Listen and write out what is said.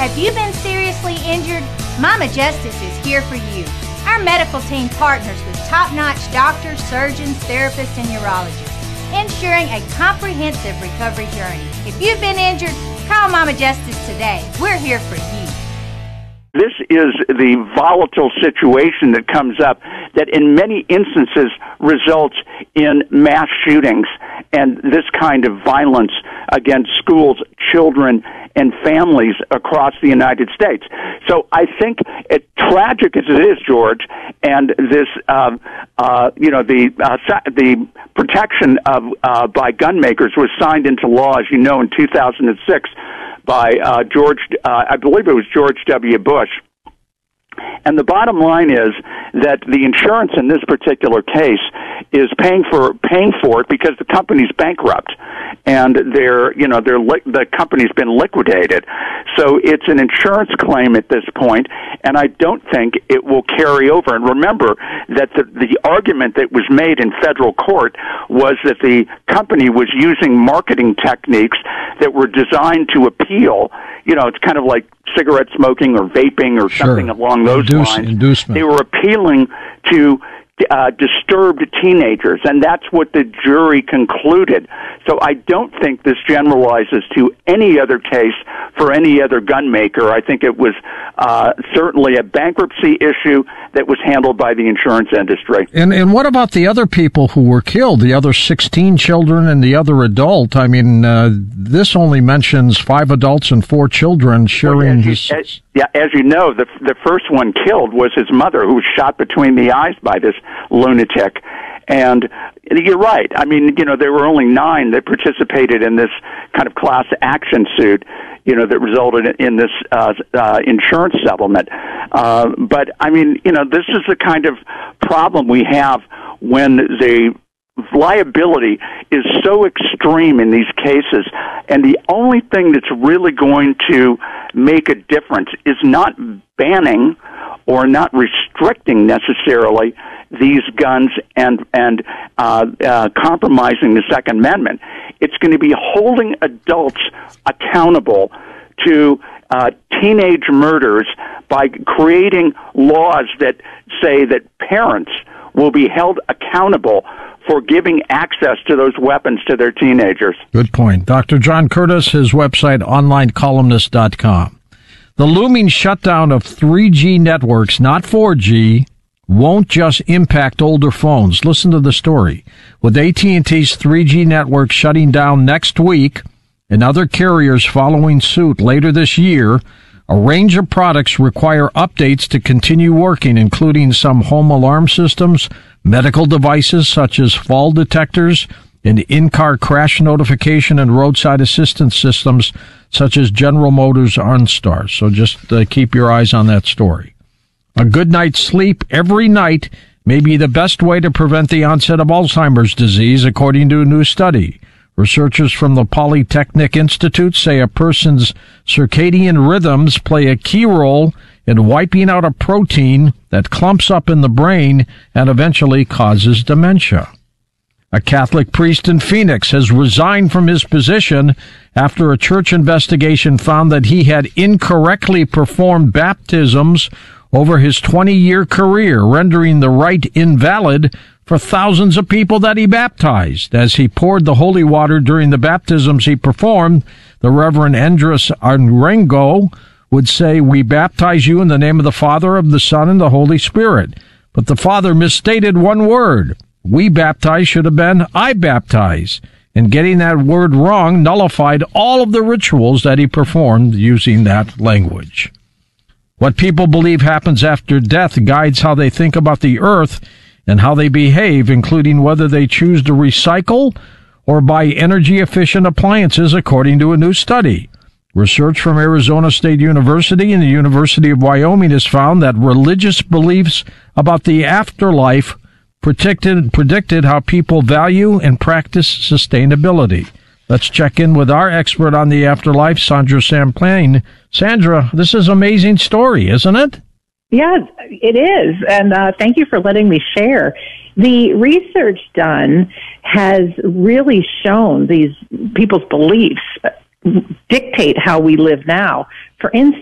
Have you been seriously injured? Mama Justice is here for you. Our medical team partners with top-notch doctors, surgeons, therapists, and urologists, ensuring a comprehensive recovery journey. If you've been injured, call Mama Justice today. We're here for you. This is the volatile situation that comes up that in many instances results in mass shootings and this kind of violence against schools, children, and families across the United States. So I think, tragic as it is, George, and this, the protection of by gun makers was signed into law, as you know, in 2006 by I believe it was George W. Bush. And the bottom line is that the insurance in this particular case is paying for it because the company's bankrupt and the company's been liquidated. So it's an insurance claim at this point, and I don't think it will carry over. And remember that the argument that was made in federal court was that the company was using marketing techniques that were designed to appeal. It's kind of like cigarette smoking or vaping or something along those lines. Inducement. They were appealing to disturbed teenagers, and that's what the jury concluded. So I don't think this generalizes to any other case for any other gun maker. I think it was certainly a bankruptcy issue that was handled by the insurance industry. And what about the other people who were killed, the other 16 children and the other adult? I mean, this only mentions 5 adults and 4 children sharing as you know, the first one killed was his mother, who was shot between the eyes by this lunatic. And you're right. I mean, there were only 9 that participated in this kind of class action suit, that resulted in this insurance settlement. But, I mean, this is the kind of problem we have when the liability is so extreme in these cases, and the only thing that's really going to make a difference is not banning or not restricting necessarily these guns and compromising the Second Amendment. It's going to be holding adults accountable to teenage murders by creating laws that say that parents will be held accountable for giving access to those weapons to their teenagers. Good point. Dr. John Curtis, his website, onlinecolumnist.com. The looming shutdown of 3G networks, not 4G, won't just impact older phones. Listen to the story. With AT&T's 3G network shutting down next week and other carriers following suit later this year, a range of products require updates to continue working, including some home alarm systems, medical devices such as fall detectors, and in-car crash notification and roadside assistance systems such as General Motors OnStar. So just keep your eyes on that story. A good night's sleep every night may be the best way to prevent the onset of Alzheimer's disease, according to a new study. Researchers from the Polytechnic Institute say a person's circadian rhythms play a key role in wiping out a protein that clumps up in the brain and eventually causes dementia. A Catholic priest in Phoenix has resigned from his position after a church investigation found that he had incorrectly performed baptisms over his 20-year career, rendering the rite invalid for thousands of people that he baptized. As he poured the holy water during the baptisms he performed, the Reverend Andres Arengo would say, "We baptize you in the name of the Father, of the Son, and the Holy Spirit." But the Father misstated one word. "We baptize" should have been "I baptize." And getting that word wrong nullified all of the rituals that he performed using that language. What people believe happens after death guides how they think about the earth and how they behave, including whether they choose to recycle or buy energy-efficient appliances, according to a new study. Research from Arizona State University and the University of Wyoming has found that religious beliefs about the afterlife predicted how people value and practice sustainability. Let's check in with our expert on the afterlife, Sandra Champlain. Sandra, this is an amazing story, isn't it? Yes, it is. And thank you for letting me share. The research done has really shown these people's beliefs dictate how we live now. For instance,